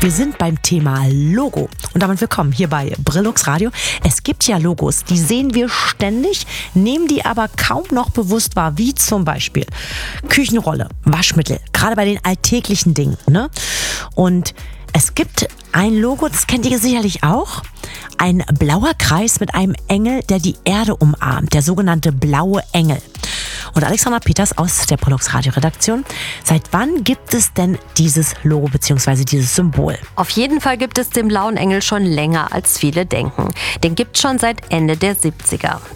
Wir sind beim Thema Logo und damit willkommen hier bei Brillux Radio. Es gibt ja Logos, die sehen wir ständig, nehmen die aber kaum noch bewusst wahr, wie zum Beispiel Küchenrolle, Waschmittel, gerade bei den alltäglichen Dingen, ne? Und es gibt ein Logo, das kennt ihr sicherlich auch. Ein blauer Kreis mit einem Engel, der die Erde umarmt, der sogenannte blaue Engel. Und Alexandra Peters aus der Brillux Radio Redaktion. Seit wann gibt es denn dieses Logo bzw. dieses Symbol? Auf jeden Fall gibt es den blauen Engel schon länger, als viele denken. Den gibt es schon seit Ende der 70er.